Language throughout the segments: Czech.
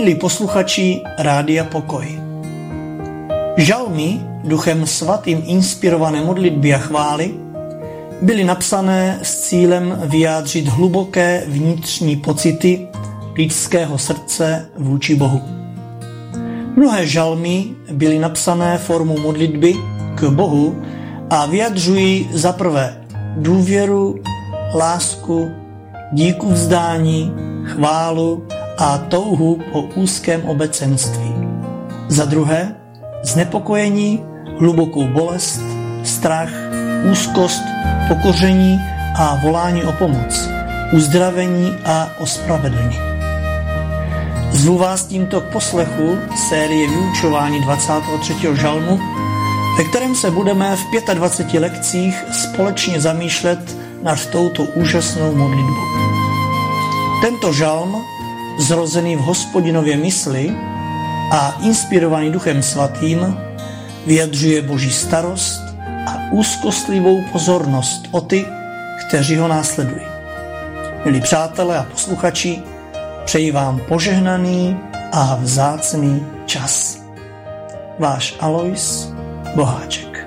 Milí posluchači Rádia Pokoj. Žalmy, Duchem Svatým inspirované modlitby a chvály, byly napsané s cílem vyjádřit hluboké vnitřní pocity lidského srdce vůči Bohu. Mnohé žalmy byly napsané formou modlitby k Bohu a vyjadřují za prvé důvěru, lásku, díku vzdání, chválu a touhu po úzkém obecenství. Za druhé znepokojení, hlubokou bolest, strach, úzkost, pokoření a volání o pomoc, uzdravení a ospravedlnění. Zvu vás tímto k poslechu série vyučování 23. žalmu, ve kterém se budeme v 25 lekcích společně zamýšlet nad touto úžasnou modlitbou. Tento žalm, zrozený v Hospodinově mysli a inspirovaný Duchem Svatým, vyjadřuje Boží starost a úzkostlivou pozornost o ty, kteří ho následují. Milí přátelé a posluchači, přeji vám požehnaný a vzácný čas. Váš Alois Boháček.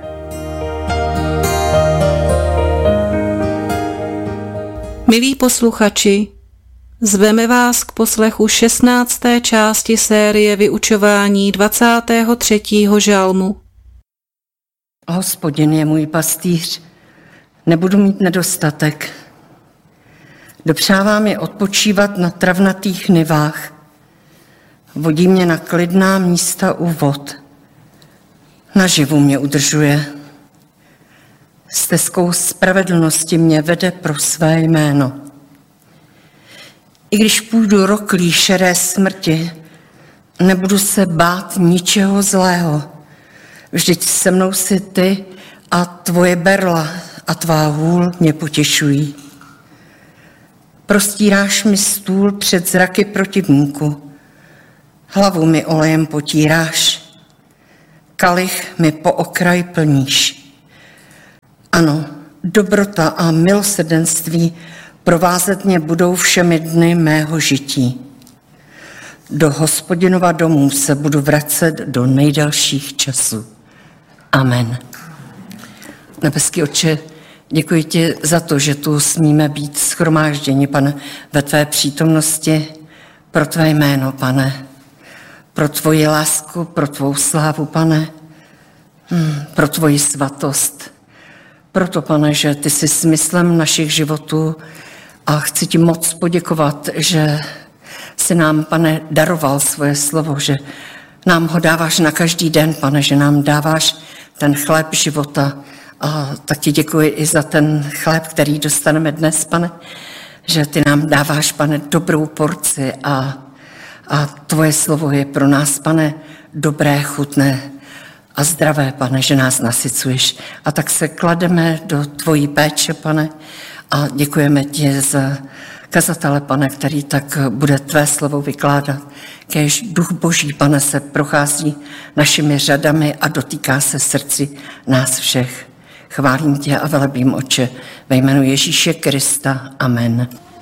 Milí posluchači, zveme vás k poslechu 16. části série vyučování 23. žalmu. Hospodin je můj pastýř, nebudu mít nedostatek. Dopřává mi odpočívat na travnatých nivách. Vodí mě na klidná místa u vod. Naživu mě udržuje. Stezkou spravedlnosti mě vede pro své jméno. I když půjdu roklí šeré smrti, nebudu se bát ničeho zlého. Vždyť se mnou si ty a tvoje berla a tvá hůl mě potěšují. Prostíráš mi stůl před zraky protivníku. Hlavu mi olejem potíráš. Kalich mi po okraj plníš. Ano, dobrota a milosrdenství provázet mě budou všemi dny mého žití. Do Hospodinova domu se budu vracet do nejdelších časů. Amen. Nebeský Otče, děkuji ti za to, že tu smíme být shromážděni, Pane, ve tvé přítomnosti, pro tvé jméno, Pane, pro tvoji lásku, pro tvou slávu, Pane, pro tvoji svatost. Proto, Pane, že ty jsi smyslem našich životů a chci ti moc poděkovat, že jsi nám, Pane, daroval svoje slovo, že nám ho dáváš na každý den, Pane, že nám dáváš ten chléb života. A tak ti děkuji i za ten chléb, který dostaneme dnes, Pane, že ty nám dáváš, Pane, dobrou porci a tvoje slovo je pro nás, Pane, dobré, chutné a zdravé, Pane, že nás nasycuješ. A tak se klademe do tvojí péče, Pane, a děkujeme ti za kazatele, Pane, který tak bude tvé slovo vykládat. Kéž Duch Boží, Pane, se prochází našimi řadami a dotýká se srdci nás všech. Chválím tě a velebím, Otče, ve jménu Ježíše Krista. Amen.